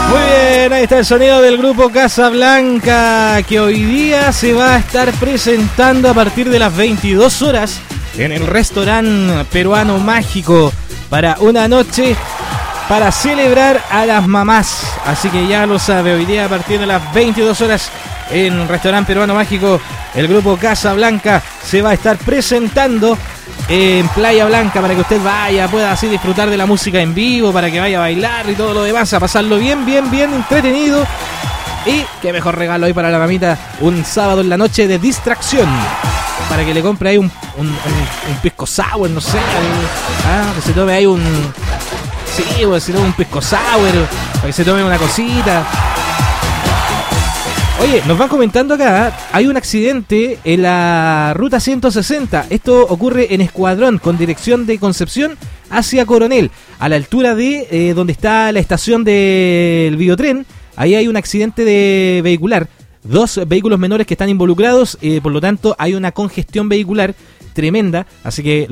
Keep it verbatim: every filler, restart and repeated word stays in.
Muy bien, ahí está el sonido del grupo Casablanca, que hoy día se va a estar presentando a partir de las veintidós horas en el restaurante peruano mágico para una noche para celebrar a las mamás. Así que ya lo sabe, hoy día a partir de las veintidós horas en el restaurante peruano mágico, el grupo Casablanca se va a estar presentando en Playa Blanca para que usted vaya, pueda así disfrutar de la música en vivo, para que vaya a bailar y todo lo demás, a pasarlo bien, bien, bien entretenido. Y qué mejor regalo ahí para la mamita, un sábado en la noche de distracción, para que le compre ahí un, un, un, un pisco sour, no sé, ah, que se tome ahí un... Sí, pues si no, un pisco sour, para que se tome una cosita. Oye, nos van comentando acá, hay un accidente en la ruta ciento sesenta. Esto ocurre en Escuadrón, con dirección de Concepción hacia Coronel, a la altura de eh, donde está la estación del Biotren. Ahí hay un accidente de vehicular, dos vehículos menores que están involucrados, eh, por lo tanto hay una congestión vehicular tremenda, así que